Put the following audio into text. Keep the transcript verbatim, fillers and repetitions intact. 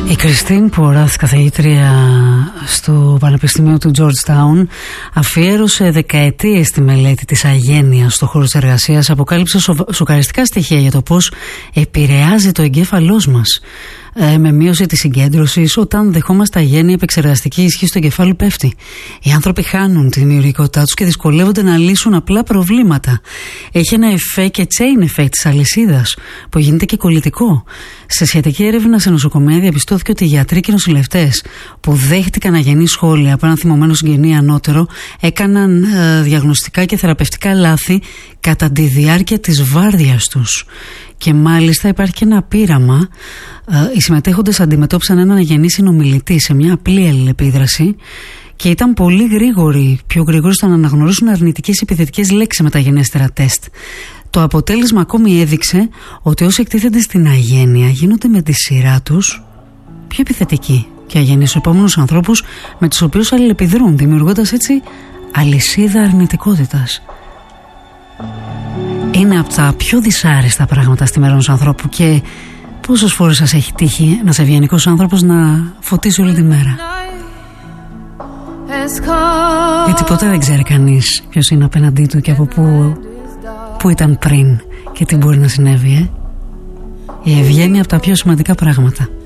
Η Κριστίν Ποράθ, καθηγήτρια στο Πανεπιστήμιο του Georgetown, αφιέρωσε δεκαετίες στη μελέτη της αγένειας στον χώρο της εργασίας. Αποκάλυψε σοκαριστικά στοιχεία για το πώς επηρεάζει το εγκέφαλός μας ε, με μείωση της συγκέντρωσης. Όταν δεχόμαστε αγένεια, επεξεργαστική ισχύ στο εγκεφάλου πέφτει. Οι άνθρωποι χάνουν τη δημιουργικότητά τους και δυσκολεύονται να λύσουν απλά προβλήματα. Έχει ένα εφέ και chain effect της αλυσίδας που γίνεται και κολλητικό. Σε σχετική έρευνα σε νοσοκομεία διαπιστώθηκε ότι οι γιατροί και οι νοσηλευτές που δέχτηκαν αγενή σχόλια από έναν θυμωμένο συγγενή ανώτερο έκαναν ε, διαγνωστικά και θεραπευτικά λάθη κατά τη διάρκεια της βάρδιας τους. Και μάλιστα υπάρχει και ένα πείραμα. Ε, οι συμμετέχοντες αντιμετώπισαν έναν αγενή συνομιλητή σε μια απλή αλληλεπίδραση και ήταν πολύ γρήγοροι, πιο γρήγοροι στο να αναγνωρίσουν αρνητικές επιθετικές λέξεις με τα γενέστερα τεστ. Το αποτέλεσμα ακόμη έδειξε ότι όσοι εκτίθενται στην αγένεια γίνονται με τη σειρά τους πιο επιθετικοί και αγενείς στους επόμενους ανθρώπους με τους οποίους αλληλεπιδρούν, δημιουργώντας έτσι αλυσίδα αρνητικότητας. Είναι από τα πιο δυσάρεστα πράγματα στη μέρα ενός ανθρώπου. Και πόσες φορές σας έχει τύχει ένας ευγενικός άνθρωπος να φωτίσει όλη τη μέρα? Γιατί ποτέ δεν ξέρει κανείς ποιος είναι απέναντί του και από πού, πού ήταν πριν και τι μπορεί να συνέβη. ε? Η ευγένεια από τα πιο σημαντικά πράγματα.